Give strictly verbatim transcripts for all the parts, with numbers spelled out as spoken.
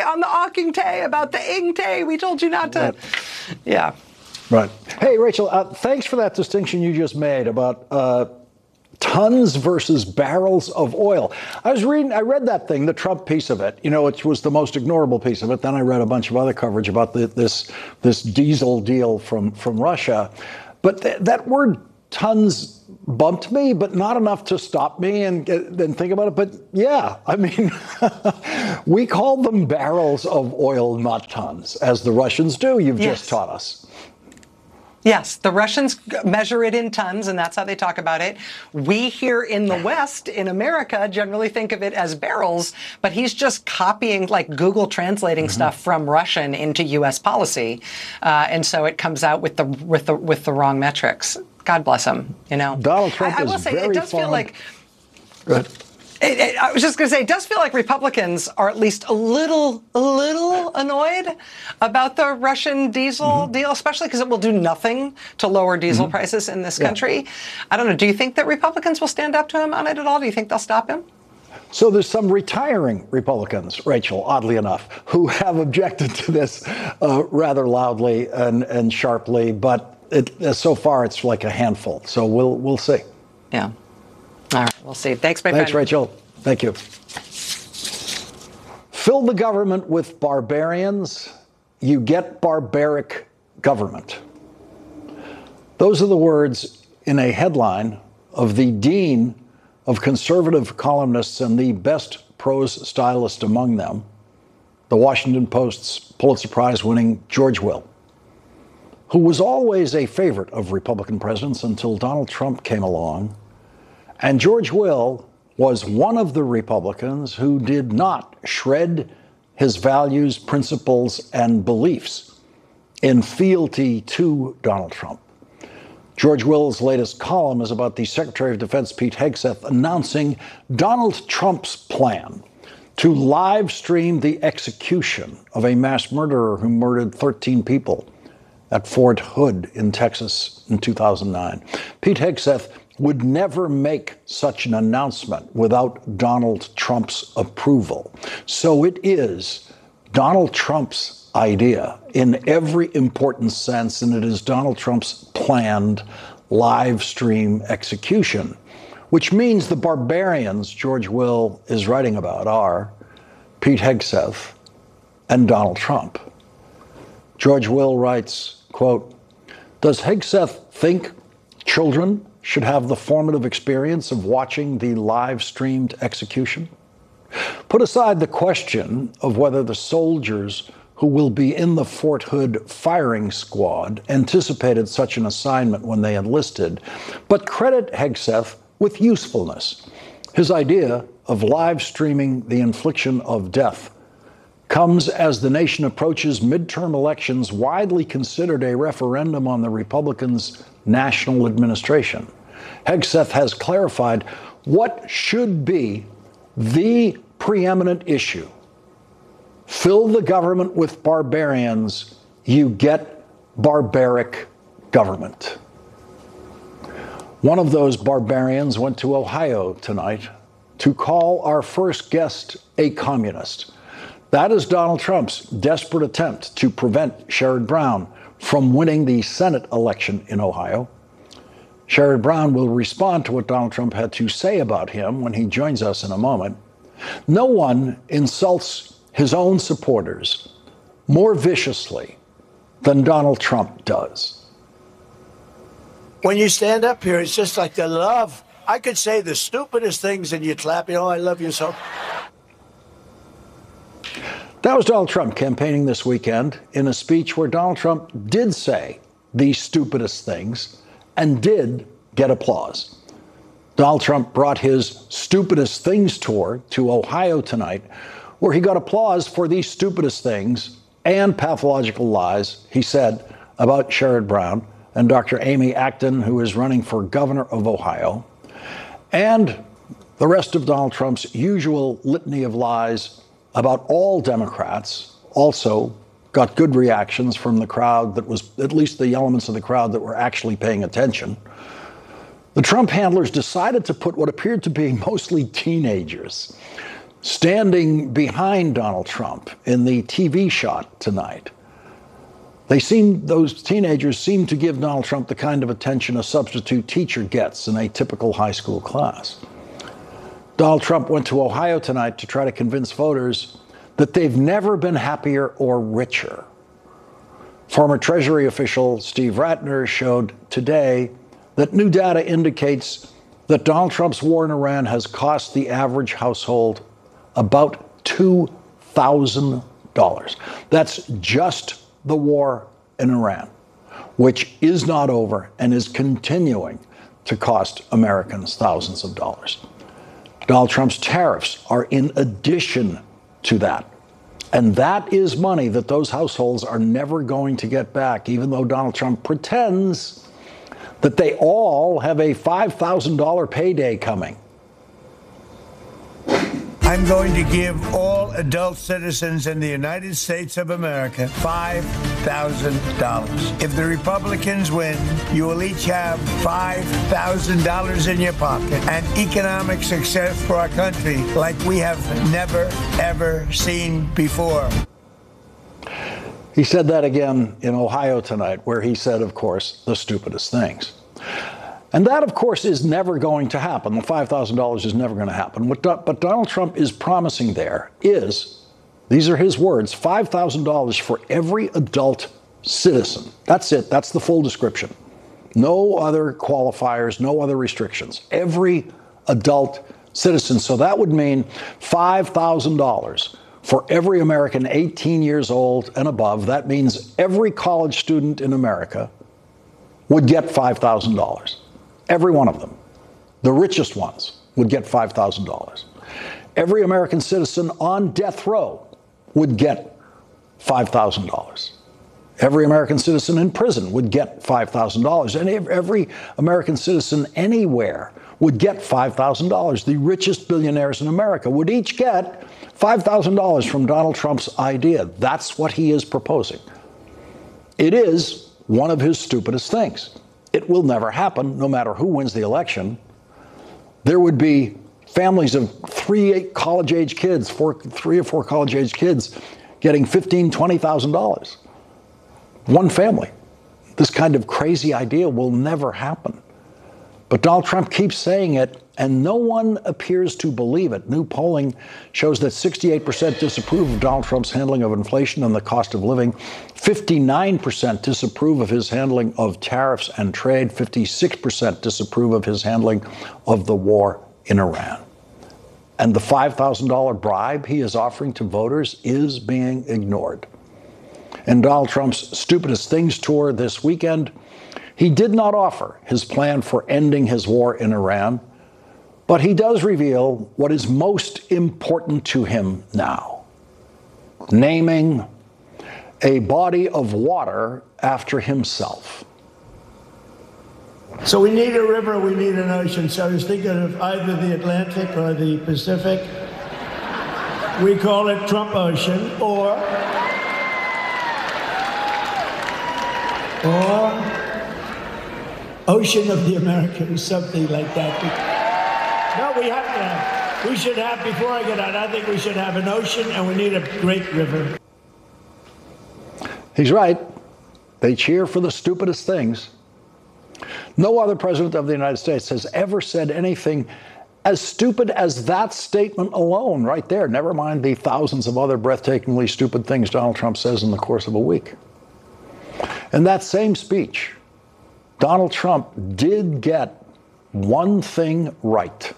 on the Awking Tay about the Ing Tay. We told you not to. Right. Yeah. Right. Hey, Rachel, uh, thanks for that distinction you just made about uh, tons versus barrels of oil. I was reading, I read that thing, the Trump piece of it, you know, it was the most ignorable piece of it. Then I read a bunch of other coverage about the, this this diesel deal from, from Russia. But th- that word tons bumped me, but not enough to stop me and then think about it. But yeah, I mean, we call them barrels of oil, not tons, as the Russians do. You've yes. just taught us. Yes, the Russians measure it in tons, and that's how they talk about it. We here in the West, in America, generally think of it as barrels, but he's just copying, like Google translating mm-hmm. stuff from Russian into U S policy, uh, and so it comes out with the with the with the wrong metrics. God bless him. You know, Donald Trump I, I is will say very it does fond. feel like. Good. It, it, I was just going to say, it does feel like Republicans are at least a little, a little annoyed about the Russian diesel mm-hmm. deal, especially because it will do nothing to lower diesel mm-hmm. prices in this country. Yeah. I don't know. Do you think that Republicans will stand up to him on it at all? Do you think they'll stop him? So there's some retiring Republicans, Rachel, oddly enough, who have objected to this uh, rather loudly and, and sharply, but it, so far it's like a handful. So we'll we'll see. Yeah. All right, we'll see. Thanks, my Thanks, friend. Rachel. Thank you. Fill the government with barbarians, you get barbaric government. Those are the words in a headline of the dean of conservative columnists and the best prose stylist among them, the Washington Post's Pulitzer Prize-winning George Will, who was always a favorite of Republican presidents until Donald Trump came along. And George Will was one of the Republicans who did not shred his values, principles, and beliefs in fealty to Donald Trump. George Will's latest column is about the Secretary of Defense, Pete Hegseth, announcing Donald Trump's plan to live stream the execution of a mass murderer who murdered thirteen people at Fort Hood in Texas in two thousand nine. Pete Hegseth would never make such an announcement without Donald Trump's approval. So it is Donald Trump's idea in every important sense, and it is Donald Trump's planned live stream execution, which means the barbarians George Will is writing about are Pete Hegseth and Donald Trump. George Will writes, quote, "Does Hegseth think children should have the formative experience of watching the live-streamed execution? Put aside the question of whether the soldiers who will be in the Fort Hood firing squad anticipated such an assignment when they enlisted, but credit Hegseth with usefulness. His idea of live-streaming the infliction of death comes as the nation approaches midterm elections widely considered a referendum on the Republicans' national administration. Hegseth has clarified what should be the preeminent issue. Fill the government with barbarians, you get barbaric government." One of those barbarians went to Ohio tonight to call our first guest a communist. That is Donald Trump's desperate attempt to prevent Sherrod Brown from winning the Senate election in Ohio. Sherrod Brown will respond to what Donald Trump had to say about him when he joins us in a moment. No one insults his own supporters more viciously than Donald Trump does. When you stand up here, it's just like the love. I could say the stupidest things and you'd clap, you know, I love you so. That was Donald Trump campaigning this weekend in a speech where Donald Trump did say the stupidest things and did get applause. Donald Trump brought his Stupidest Things tour to Ohio tonight, where he got applause for the stupidest things and pathological lies he said about Sherrod Brown and Doctor Amy Acton, who is running for governor of Ohio, and the rest of Donald Trump's usual litany of lies about all Democrats. Also got good reactions from the crowd that was, at least the elements of the crowd that were actually paying attention. The Trump handlers decided to put what appeared to be mostly teenagers standing behind Donald Trump in the T V shot tonight. They seem, those teenagers seem to give Donald Trump the kind of attention a substitute teacher gets in a typical high school class. Donald Trump went to Ohio tonight to try to convince voters that they've never been happier or richer. Former Treasury official Steve Ratner showed today that new data indicates that Donald Trump's war in Iran has cost the average household about two thousand dollars. That's just the war in Iran, which is not over and is continuing to cost Americans thousands of dollars. Donald Trump's tariffs are in addition to that. And that is money that those households are never going to get back, even though Donald Trump pretends that they all have a five thousand dollars payday coming. I'm going to give all adult citizens in the United States of America five thousand dollars. If the Republicans win, you will each have five thousand dollars in your pocket and economic success for our country like we have never, ever seen before. He said that again in Ohio tonight, where he said, of course, the stupidest things. And that, of course, is never going to happen. The five thousand dollars is never going to happen. What Do- but Donald Trump is promising there is, these are his words, five thousand dollars for every adult citizen. That's it. That's the full description. No other qualifiers, no other restrictions. Every adult citizen. So that would mean five thousand dollars for every American eighteen years old and above. That means every college student in America would get five thousand dollars. Every one of them. The richest ones would get five thousand dollars. Every American citizen on death row would get five thousand dollars. Every American citizen in prison would get five thousand dollars. And every American citizen anywhere would get five thousand dollars. The richest billionaires in America would each get five thousand dollars from Donald Trump's idea. That's what he is proposing. It is one of his stupidest things. It will never happen, no matter who wins the election. There would be families of three college-age kids, four, three or four college-age kids getting fifteen thousand dollars, twenty thousand dollars. One family. This kind of crazy idea will never happen. But Donald Trump keeps saying it, and no one appears to believe it. New polling shows that sixty-eight percent disapprove of Donald Trump's handling of inflation and the cost of living. fifty-nine percent disapprove of his handling of tariffs and trade. fifty-six percent disapprove of his handling of the war in Iran. And the five thousand dollars bribe he is offering to voters is being ignored. In Donald Trump's Stupidest Things tour this weekend, he did not offer his plan for ending his war in Iran, but he does reveal what is most important to him now: naming a body of water after himself. So we need a river, we need an ocean. So I was thinking of either the Atlantic or the Pacific. We call it Trump Ocean, or, or Ocean of the Americas, something like that. No, we have to have, we should have, before I get out, I think we should have an ocean and we need a great river. He's right. They cheer for the stupidest things. No other president of the United States has ever said anything as stupid as that statement alone right there. Never mind the thousands of other breathtakingly stupid things Donald Trump says in the course of a week. In that same speech, Donald Trump did get one thing right.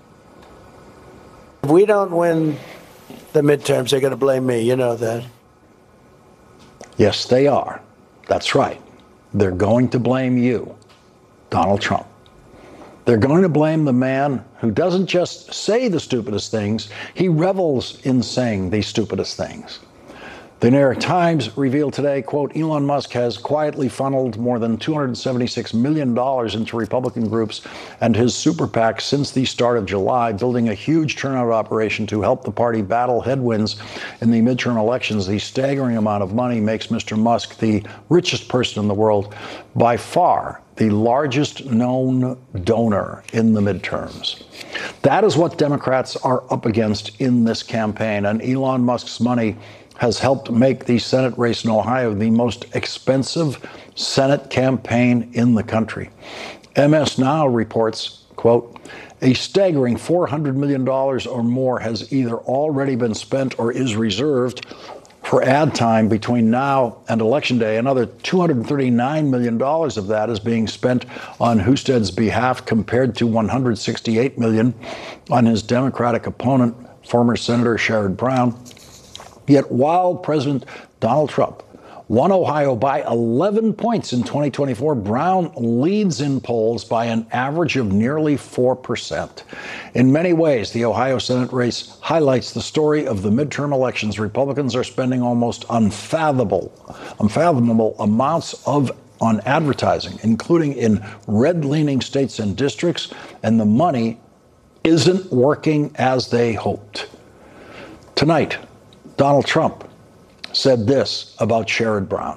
If we don't win the midterms, they're going to blame me. You know that. Yes, they are. That's right. They're going to blame you, Donald Trump. They're going to blame the man who doesn't just say the stupidest things, he revels in saying the stupidest things. The New York Times revealed today, quote, Elon Musk has quietly funneled more than two hundred seventy-six million dollars into Republican groups and his super PAC since the start of July, building a huge turnout operation to help the party battle headwinds in the midterm elections. The staggering amount of money makes Mister Musk the richest person in the world by far the largest known donor in the midterms. That is what Democrats are up against in this campaign, and Elon Musk's money has helped make the Senate race in Ohio the most expensive Senate campaign in the country. M S Now reports, quote, a staggering four hundred million dollars or more has either already been spent or is reserved for ad time between now and Election Day. Another two hundred thirty-nine million dollars of that is being spent on Husted's behalf, compared to one hundred sixty-eight million dollars on his Democratic opponent, former Senator Sherrod Brown. Yet while President Donald Trump won Ohio by eleven points in twenty twenty-four, Brown leads in polls by an average of nearly four percent. In many ways, the Ohio Senate race highlights the story of the midterm elections. Republicans are spending almost unfathomable, unfathomable amounts of on advertising, including in red-leaning states and districts, and the money isn't working as they hoped. Tonight, Donald Trump said this about Sherrod Brown.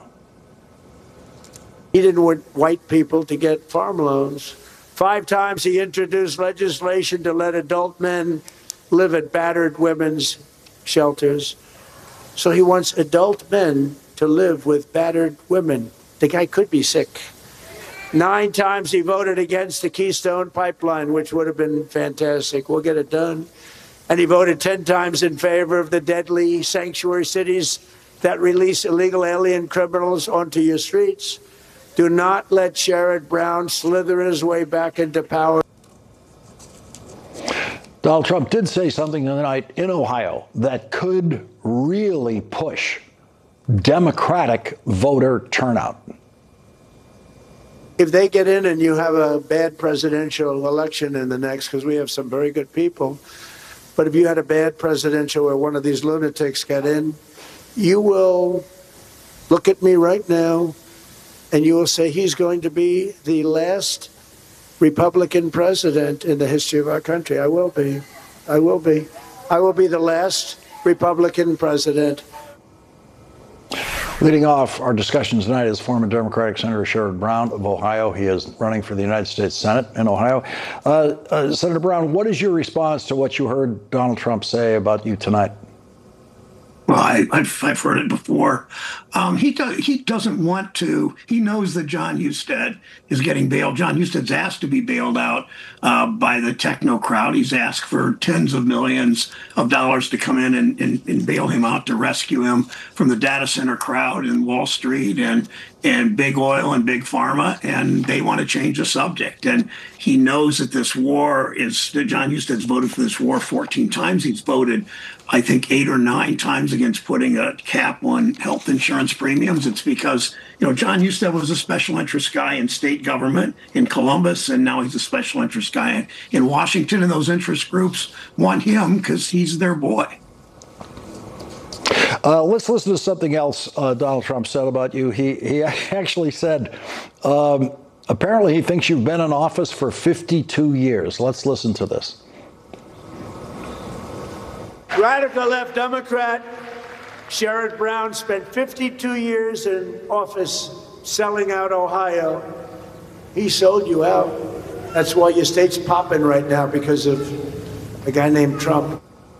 He didn't want white people to get farm loans. Five times he introduced legislation to let adult men live at battered women's shelters. So he wants adult men to live with battered women. The guy could be sick. Nine times he voted against the Keystone Pipeline, which would have been fantastic. We'll get it done. And he voted ten times in favor of the deadly sanctuary cities that release illegal alien criminals onto your streets. Do not let Sherrod Brown slither his way back into power. Donald Trump did say something tonight in Ohio that could really push Democratic voter turnout. If they get in and you have a bad presidential election in the next, because we have some very good people, but if you had a bad presidential where one of these lunatics got in, you will look at me right now and you will say he's going to be the last Republican president in the history of our country. I will be. I will be. I will be the last Republican president. Leading off our discussion tonight is former Democratic Senator Sherrod Brown of Ohio. He is running for the United States Senate in Ohio. Uh, uh, Senator Brown, what is your response to what you heard Donald Trump say about you tonight? Well, I, I've, I've heard it before. Um, he, do, he doesn't want to. He knows that John Husted is getting bailed. John Husted's asked to be bailed out uh, by the techno crowd. He's asked for tens of millions of dollars to come in and, and, and bail him out, to rescue him from the data center crowd in Wall Street and and big oil and big pharma, and they want to change the subject. And he knows that this war is, that John Husted's voted for this war fourteen times. He's voted, I think, eight or nine times against putting a cap on health insurance premiums. It's because, you know, John Husted was a special interest guy in state government in Columbus, and now he's a special interest guy in, in Washington, and those interest groups want him because he's their boy. Uh, let's listen to something else uh, Donald Trump said about you. He, he actually said, um, apparently he thinks you've been in office for fifty-two years. Let's listen to this. Radical left Democrat Sherrod Brown spent fifty-two years in office selling out Ohio. He sold you out. That's why your state's popping right now, because of a guy named Trump.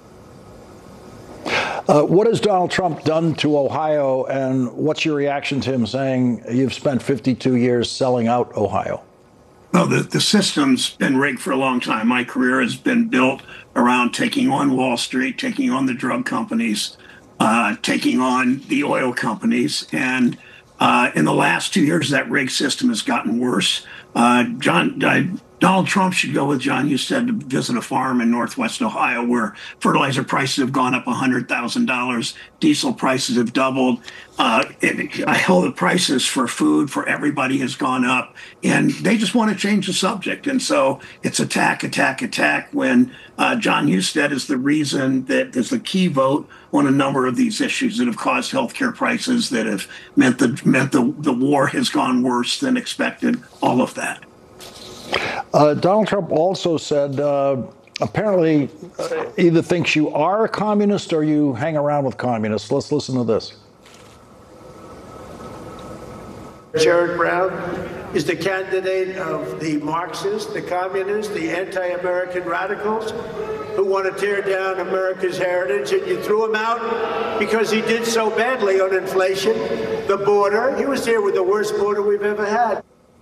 Uh, what has Donald Trump done to Ohio, and what's your reaction to him saying you've spent fifty-two years selling out Ohio? Well, the, the system's been rigged for a long time. My career has been built around taking on Wall Street, taking on the drug companies, uh, taking on the oil companies. And uh, in the last two years, that rigged system has gotten worse. Uh, John, uh, Donald Trump should go with John Husted to visit a farm in Northwest Ohio where fertilizer prices have gone up one hundred thousand dollars. Diesel prices have doubled. Uh, it, I know the prices for food for everybody has gone up, and they just want to change the subject. And so it's attack, attack, attack when uh, John Husted is the reason that there's a key vote on a number of these issues that have caused healthcare prices, that have meant the meant the, the war has gone worse than expected, all of that. Uh, Donald Trump also said, uh, apparently, uh, either thinks you are a communist or you hang around with communists. Let's listen to this. Sherrod Brown, is the candidate of the Marxists, the communists, the anti-American radicals who want to tear down America's heritage, and you threw him out because he did so badly on inflation, the border. He was there with the worst border we've ever had.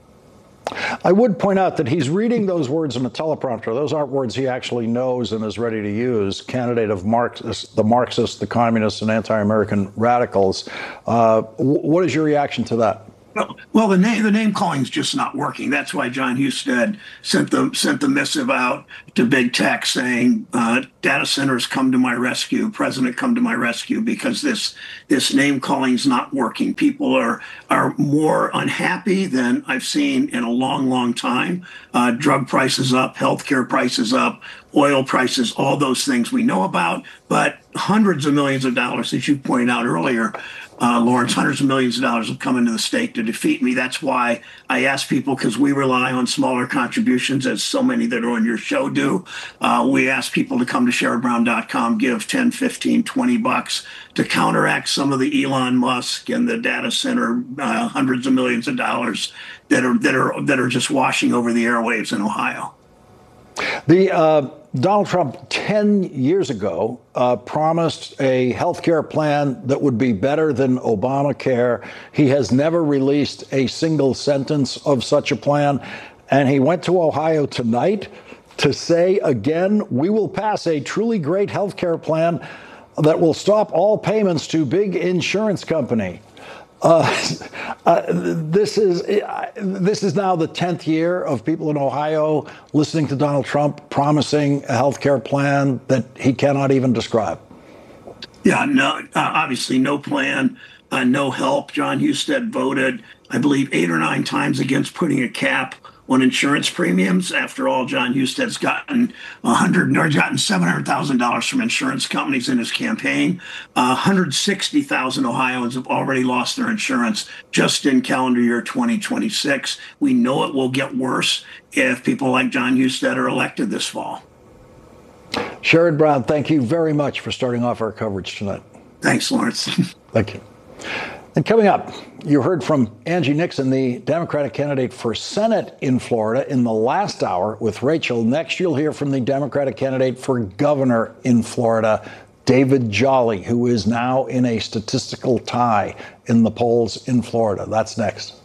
I would point out that he's reading those words in a teleprompter. Those aren't words he actually knows and is ready to use. Candidate of Marxist, the Marxists, the communists, and anti-American radicals. Uh, what is your reaction to that? Well, well, the name the name calling is just not working. That's why John Husted sent the sent the missive out to big tech saying, uh, "Data centers come to my rescue, President, come to my rescue," because this this name calling is not working. People are are more unhappy than I've seen in a long, long time. Uh, drug prices up, healthcare prices up, oil prices, all those things we know about, but hundreds of millions of dollars, as you pointed out earlier. Uh, Lawrence, hundreds of millions of dollars have come into the state to defeat me. That's why I ask people, because we rely on smaller contributions, as so many that are on your show do. Uh, we ask people to come to sherrod brown dot com, give ten, fifteen, twenty bucks to counteract some of the Elon Musk and the data center uh, hundreds of millions of dollars that are that are that are just washing over the airwaves in Ohio. The uh, Donald Trump ten years ago uh, promised a health care plan that would be better than Obamacare. He has never released a single sentence of such a plan. And he went to Ohio tonight to say again, we will pass a truly great health care plan that will stop all payments to big insurance company. Uh, uh, this is uh, this is now the tenth year of people in Ohio listening to Donald Trump promising a health care plan that he cannot even describe. Yeah, no, uh, obviously no plan, uh, no help. John Husted voted, I believe, eight or nine times against putting a cap on insurance premiums. After all, John Husted's gotten one hundred or gotten seven hundred thousand dollars from insurance companies in his campaign. Uh, one hundred sixty thousand Ohioans have already lost their insurance just in calendar year twenty twenty-six. We know it will get worse if people like John Husted are elected this fall. Sherrod Brown, thank you very much for starting off our coverage tonight. Thanks, Lawrence. Thank you. And coming up, you heard from Angie Nixon, the Democratic candidate for Senate in Florida, in the last hour with Rachel. Next, you'll hear from the Democratic candidate for governor in Florida, David Jolly, who is now in a statistical tie in the polls in Florida. That's next.